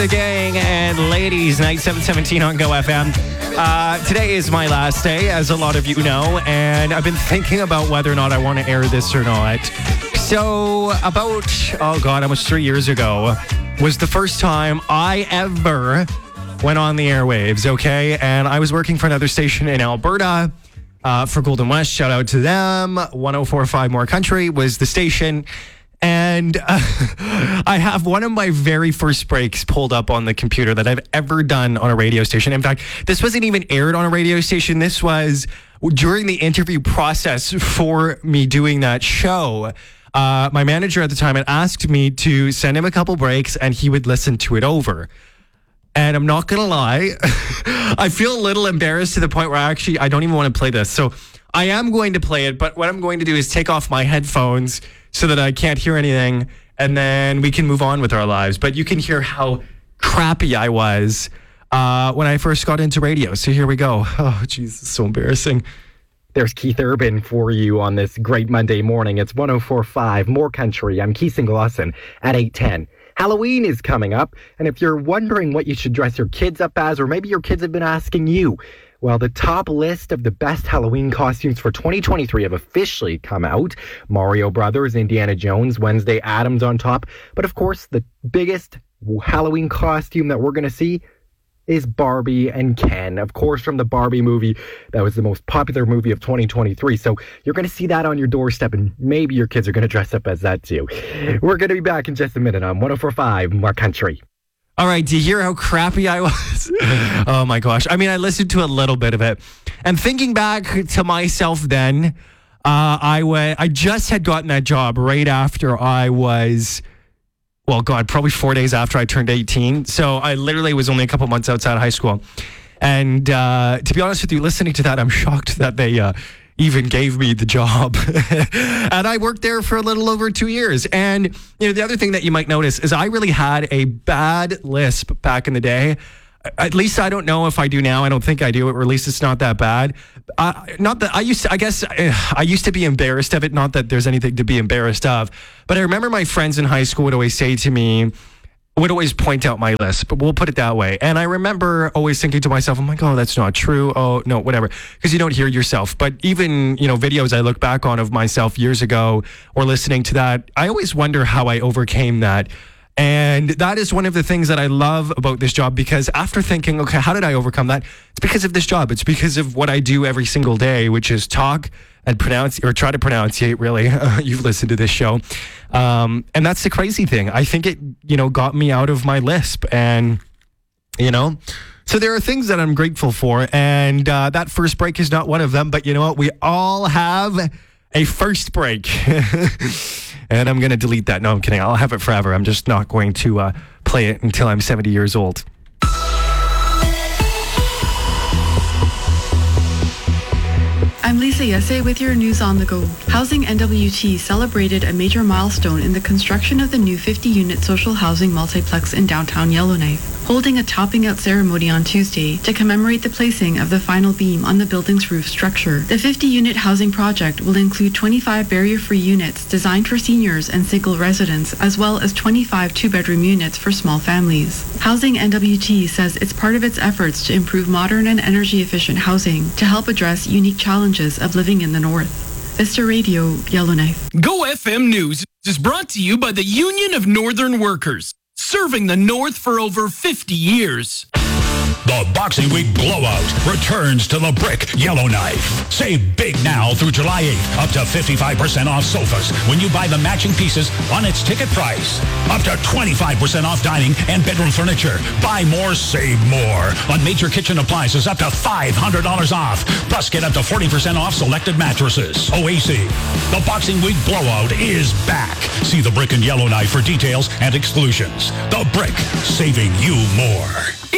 The gang and ladies, night 717 on Go FM. Today is my last day, as a lot of you know, and I've been thinking about whether or not I want to air this or not. So about, almost 3 years ago was the first time I ever went on the airwaves, okay? And I was working for another station in Alberta for Golden West. Shout out to them. 104.5 More Country was the station. And I have one of my very first breaks pulled up on the computer that I've ever done on a radio station. In fact, this wasn't even aired on a radio station. This was during the interview process for me doing that show. My manager at the time had asked me to send him a couple breaks and he would listen to it over. And I'm not going to lie, I feel a little embarrassed to the point where I don't even want to play this. So I am going to play it, but what I'm going to do is take off my headphones so that I can't hear anything, and then we can move on with our lives. But you can hear how crappy I was when I first got into radio. So here we go. Oh, geez, it's so embarrassing. There's Keith Urban for you on this great Monday morning. It's 104.5 More Country. I'm Keith Singleton at 8:10. Halloween is coming up, and if you're wondering what you should dress your kids up as, or maybe your kids have been asking you, well, the top list of the best Halloween costumes for 2023 have officially come out. Mario Brothers, Indiana Jones, Wednesday Addams on top. But of course, the biggest Halloween costume that we're going to see is Barbie and Ken. Of course, from the Barbie movie, that was the most popular movie of 2023. So you're going to see that on your doorstep, and maybe your kids are going to dress up as that too. We're going to be back in just a minute on 104.5 More Country. All right, do you hear how crappy I was? Oh my gosh. I mean, I listened to a little bit of it. And thinking back to myself then, I just had gotten that job right after I was, probably 4 days after I turned 18. So I literally was only a couple months outside of high school. And to be honest with you, listening to that, I'm shocked that they even gave me the job. And I worked there for a little over 2 years. And, the other thing that you might notice is I really had a bad lisp back in the day. At least I don't know if I do now. I don't think I do, or at least it's not that bad. Not that I used to be embarrassed of it. Not that there's anything to be embarrassed of. But I remember my friends in high school would always say to me, would always point out my lisp, but we'll put it that way. And I remember always thinking to myself, I'm like, oh, that's not true. Oh, no, whatever. Because you don't hear yourself. But even, videos I look back on of myself years ago or listening to that, I always wonder how I overcame that. And that is one of the things that I love about this job, because after thinking, okay, how did I overcome that? It's because of this job. It's because of what I do every single day, which is talk and try to pronunciate, really. You've listened to this show. And that's the crazy thing. I think it, got me out of my lisp. And, so there are things that I'm grateful for. And that first break is not one of them. But you know what? We all have a first break. And I'm going to delete that. No, I'm kidding. I'll have it forever. I'm just not going to play it until I'm 70 years old. I'm Lisa Yesse with your news on the go. Housing NWT celebrated a major milestone in the construction of the new 50-unit social housing multiplex in downtown Yellowknife, holding a topping out ceremony on Tuesday to commemorate the placing of the final beam on the building's roof structure. The 50-unit housing project will include 25 barrier-free units designed for seniors and single residents, as well as 25 two-bedroom units for small families. Housing NWT says it's part of its efforts to improve modern and energy-efficient housing to help address unique challenges of living in the North. Vista Radio, Yellowknife. Go FM News is brought to you by the Union of Northern Workers, serving the North for over 50 years. The Boxing Week Blowout returns to the Brick Yellowknife. Save big now through July 8th. Up to 55% off sofas when you buy the matching pieces on its ticket price. Up to 25% off dining and bedroom furniture. Buy more, save more. On major kitchen appliances, up to $500 off. Plus, get up to 40% off selected mattresses. OAC. The Boxing Week Blowout is back. See the Brick and Yellowknife for details and exclusions. The Brick, saving you more.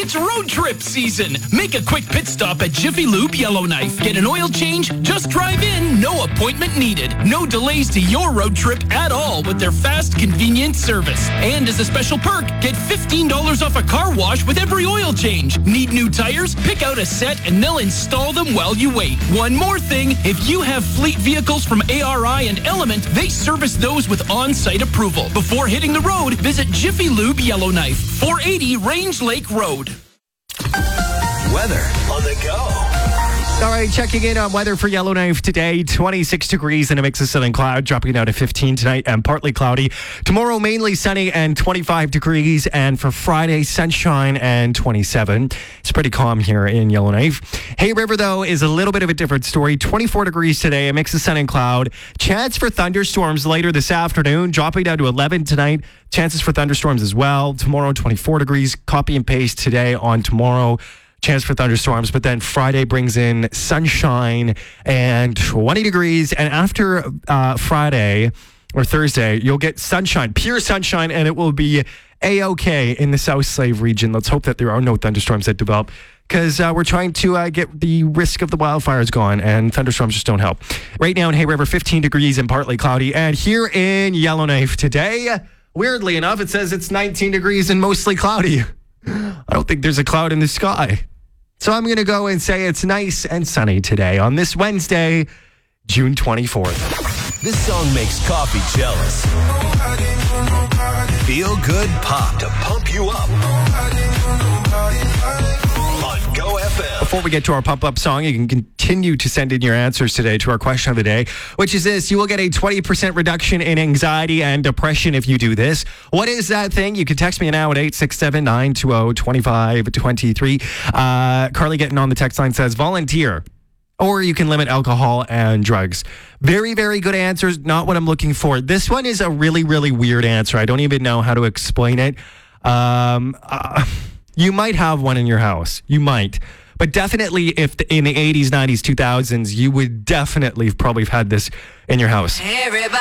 It's road trip season. Make a quick pit stop at Jiffy Lube Yellowknife. Get an oil change, just drive in, no appointment needed. No delays to your road trip at all with their fast, convenient service. And as a special perk, get $15 off a car wash with every oil change. Need new tires? Pick out a set and they'll install them while you wait. One more thing, if you have fleet vehicles from ARI and Element, they service those with on-site approval. Before hitting the road, visit Jiffy Lube Yellowknife, 480 Range Lake Road. Weather on the go. All right, checking in on weather for Yellowknife today. 26 degrees and a mix of sun and cloud, dropping down to 15 tonight and partly cloudy. Tomorrow, mainly sunny and 25 degrees. And for Friday, sunshine and 27. It's pretty calm here in Yellowknife. Hay River, though, is a little bit of a different story. 24 degrees today, a mix of sun and cloud. Chance for thunderstorms later this afternoon, dropping down to 11 tonight. Chances for thunderstorms as well. Tomorrow, 24 degrees. Copy and paste today on tomorrow. Chance for thunderstorms, but then Friday brings in sunshine and 20 degrees. And after Friday or Thursday, you'll get sunshine, pure sunshine, and it will be A-OK in the South Slave region. Let's hope that there are no thunderstorms that develop, because we're trying to get the risk of the wildfires gone, and thunderstorms just don't help. Right now in Hay River, 15 degrees and partly cloudy. And here in Yellowknife today, weirdly enough, it says it's 19 degrees and mostly cloudy. I don't think there's a cloud in the sky. So I'm going to go and say it's nice and sunny today on this Wednesday, June 24th. This song makes coffee jealous. Feel good pop to pump you up. On Go FM. Before we get to our pump-up song, you can continue to send in your answers today to our question of the day, which is this: you will get a 20% reduction in anxiety and depression if you do this. What is that thing? You can text me now at 867-920-2523. Carly getting on the text line says volunteer, or you can limit alcohol and drugs. Very, very good answers. Not what I'm looking for. This one is a really, really weird answer. I don't even know how to explain it. You might have one in your house. You might. But definitely if in the 80s, 90s, 2000s, you would definitely probably have had this in your house. Everybody